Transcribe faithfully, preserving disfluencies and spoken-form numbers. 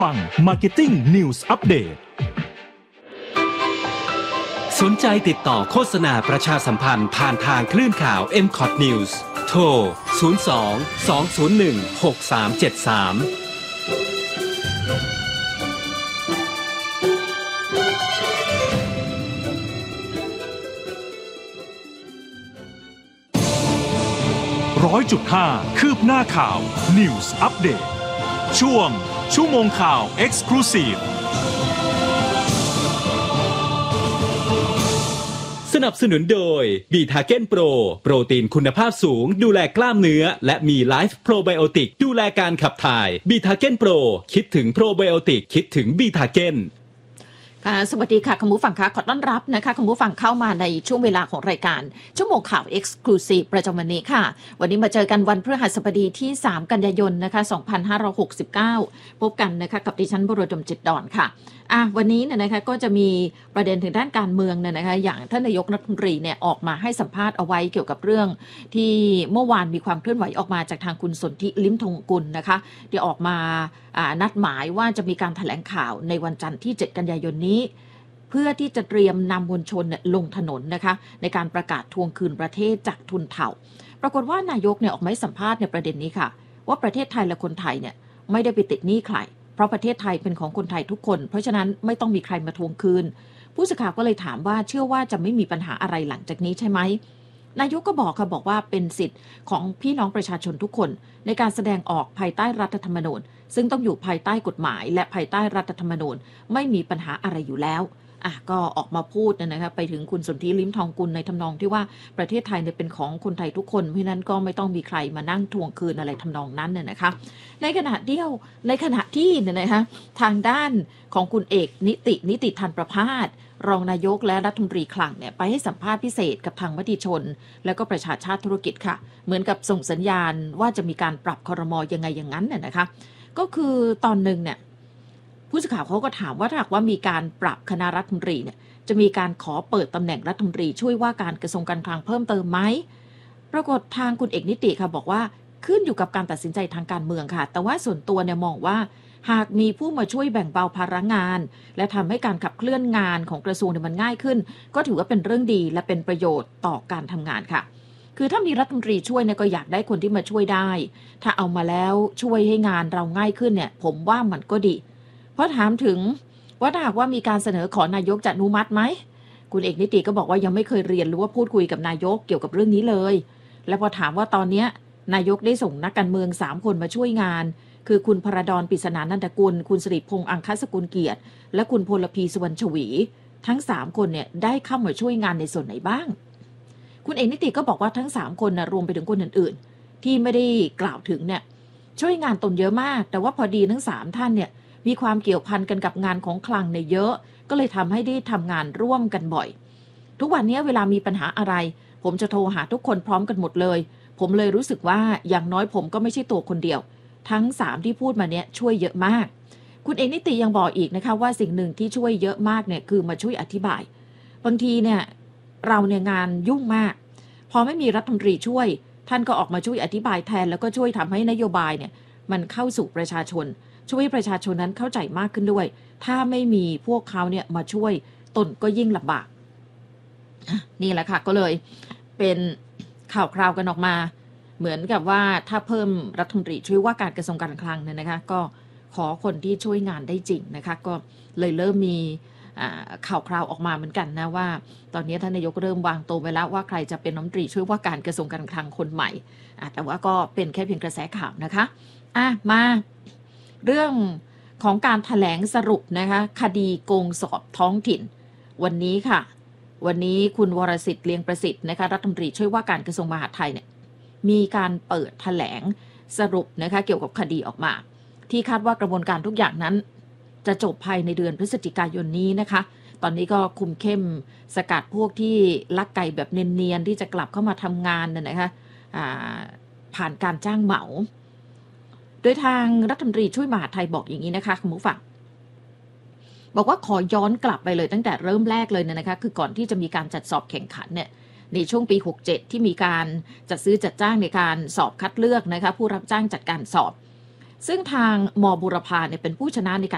ฟัง Marketing News Update สนใจติดต่อโฆษณาประชาสัมพันธ์ผ่านทางคลื่นข่าว เอ็ม คอท News โทร ศูนย์ สอง สอง ศูนย์ หนึ่ง หก สาม เจ็ด สามร้อยจุดห้า คืบหน้าข่าว News Update ช่วงชั่วโมงข่าว Exclusive สนับสนุนโดยบีทาเก้นโปรโปรตีนคุณภาพสูงดูแลกล้ามเนื้อและมีไลฟ์โปรไบโอติกดูแลการขับถ่ายบีทาเก้นโปรคิดถึงโปรไบโอติกคิดถึงบีทาเก้นค่ะสวัสดีค่ะคุณผู้ฟังคะขอต้อนรับนะคะคุณผู้ฟังเข้ามาในช่วงเวลาของรายการชั่วโมงข่าว Exclusive ประจำวันนี้ค่ะวันนี้มาเจอกันวันพฤหัสบดีที่สามกันยายนนะคะสองพันห้าร้อยหกสิบเก้าพบกันนะคะกับดิฉันบุรดมจิตดอนค่ะอ่ะวันนี้เนี่ยนะคะก็จะมีประเด็นถึงด้านการเมืองเนี่ยนะคะอย่างท่านนายกรัฐมนตรีเนี่ยออกมาให้สัมภาษณ์เอาไว้เกี่ยวกับเรื่องที่เมื่อวานมีความเคลื่อนไหวออกมาจากทางคุณสนธิลิ้มทองกุลนะคะที่ออกมาอ่านัดหมายว่าจะมีการแถลงข่าวในวันจันทร์ที่เจ็ดกันยายนนี้เพื่อที่จะเตรียมนำมวลชนลงถนนนะคะในการประกาศทวงคืนประเทศจากทุนเถ่าปรากฏว่านายกเนี่ยออกมาให้สัมภาษณ์ในประเด็นนี้ค่ะว่าประเทศไทยและคนไทยเนี่ยไม่ได้ไปติดหนี้ใครเพราะประเทศไทยเป็นของคนไทยทุกคนเพราะฉะนั้นไม่ต้องมีใครมาทวงคืนผู้สื่อข่าวก็เลยถามว่าเชื่อว่าจะไม่มีปัญหาอะไรหลังจากนี้ใช่ไหมนายกก็บอกค่ะบอกว่าเป็นสิทธิ์ของพี่น้องประชาชนทุกคนในการแสดงออกภายใต้รัฐธรรมนูญซึ่งต้องอยู่ภายใต้กฎหมายและภายใต้รัฐธรรมนูญไม่มีปัญหาอะไรอยู่แล้วอ่ะก็ออกมาพูดนะคะไปถึงคุณสนธิลิ้มทองกุลในทำนองที่ว่าประเทศไทยเนี่ยเป็นของคนไทยทุกคนเพราะนั้นก็ไม่ต้องมีใครมานั่งทวงคืนอะไรทำนองนั้นเนี่ยนะคะในขณะเดียวในขณะที่เนี่ยนะคะทางด้านของคุณเอกนิตินิติธันประภาสรองนายกและรัฐมนตรีคลังเนี่ยไปให้สัมภาษณ์พิเศษกับทางมติชนแล้วก็ประชาชาติธุรกิจค่ะเหมือนกับส่งสัญญาณว่าจะมีการปรับครม.ยังไงอย่างนั้นเนี่ยนะคะก็คือตอนหนึ่งเนี่ยผู้สื่อข่าวเขาก็ถามว่าถ้าหากว่ามีการปรับคณะรัฐมนตรีเนี่ยจะมีการขอเปิดตำแหน่งรัฐมนตรีช่วยว่าการกระทรวงการคลังเพิ่มเติมไหมปรากฏทางคุณเอกนิติค่ะบอกว่าขึ้นอยู่กับการตัดสินใจทางการเมืองค่ะแต่ว่าส่วนตัวเนี่ยมองว่าหากมีผู้มาช่วยแบ่งเบาภาระงานและทำให้การขับเคลื่อนงานของกระทรวงเนี่ยมันง่ายขึ้นก็ถือว่าเป็นเรื่องดีและเป็นประโยชน์ต่อการทำงานค่ะคือถ้ามีรัฐมนตรีช่วยเนี่ยก็อยากได้คนที่มาช่วยได้ถ้าเอามาแล้วช่วยให้งานเราง่ายขึ้นเนี่ยผมว่ามันก็ดีเพราะถามถึงว่าถ้าหากว่ามีการเสนอขอนายกจะอนุมัติไหมคุณเอกนิติก็บอกว่ายังไม่เคยเรียนหรือว่าพูดคุยกับนายกเกี่ยวกับเรื่องนี้เลยและพอถามว่าตอนนี้นายกได้ส่งนักการเมืองสามคนมาช่วยงานคือคุณพระดอนปริศนานันทกุลคุณสิริพงษ์อังคสกุลเกียรติและคุณพลพีสุวรรณชวีทั้งสามคนเนี่ยได้เข้ามาช่วยงานในส่วนไหนบ้างคุณเอกนิติก็บอกว่าทั้งสามคนนะรวมไปถึงคนอื่นๆที่ไม่ได้กล่าวถึงเนี่ยช่วยงานตนเยอะมากแต่ว่าพอดีทั้งสามท่านเนี่ยมีความเกี่ยวพันกันกับงานของคลังเนี่ยเยอะก็เลยทำให้ได้ทำงานร่วมกันบ่อยทุกวันนี้เวลามีปัญหาอะไรผมจะโทรหาทุกคนพร้อมกันหมดเลยผมเลยรู้สึกว่าอย่างน้อยผมก็ไม่ใช่ตัวคนเดียวทั้งสามที่พูดมาเนี่ยช่วยเยอะมากคุณเอกนิติยังบอกอีกนะคะว่าสิ่งหนึ่งที่ช่วยเยอะมากเนี่ยคือมาช่วยอธิบายบางทีเนี่ยเราเนี่ยงานยุ่งมากพอไม่มีรัฐมนตรีช่วยท่านก็ออกมาช่วยอธิบายแทนแล้วก็ช่วยทำให้นโยบายเนี่ยมันเข้าสู่ประชาชนช่วยประชาชนนั้นเข้าใจมากขึ้นด้วยถ้าไม่มีพวกเขาเนี่ยมาช่วยตนก็ยิ่งลำบากนี่แหละค่ะก็เลยเป็นข่าวคราวกันออกมาเหมือนกับว่าถ้าเพิ่มรัฐมนตรีช่วยว่าการกระทรวงการคลังเนี่ยนะคะก็ขอคนที่ช่วยงานได้จริงนะคะก็เลยเริ่มมีข่าวคราวออกมาเหมือนกันนะว่าตอนนี้ท่านนายกเริ่มวางตัวไปแล้วว่าใครจะเป็นรัฐมนตรีช่วยว่าการกระทรวงการคลังคนใหม่แต่ว่าก็เป็นแค่เพียงกระแสข่าวนะคะอ่ะมาเรื่องของการแถลงสรุปนะคะคดีโกงสอบท้องถิ่นวันนี้ค่ะวันนี้คุณวรสิทธิ์เลียงประสิทธิ์นะคะรัฐมนตรีช่วยว่าการกระทรวงมหาดไทยเนี่ยมีการเปิดแถลงสรุปนะคะเกี่ยวกับคดีออกมาที่คาดว่ากระบวนการทุกอย่างนั้นจะจบภายในเดือนพฤศจิกายนนี้นะคะตอนนี้ก็คุมเข้มสกัดพวกที่ลักไก่แบบเนียนๆที่จะกลับเข้ามาทำงานเนี่ยนะคะผ่านการจ้างเหมาโดยทางรัฐมนตรีช่วยมหาดไทยบอกอย่างนี้นะคะคุณผู้ฟังบอกว่าขอย้อนกลับไปเลยตั้งแต่เริ่มแรกเลยเนี่ยนะคะคือก่อนที่จะมีการจัดสอบแข่งขันเนี่ยในช่วงปีหกสิบเจ็ดที่มีการจัดซื้อจัดจ้างในการสอบคัดเลือกนะคะผู้รับจ้างจัดการสอบซึ่งทางม.บุรพาเนี่ยเป็นผู้ชนะในการ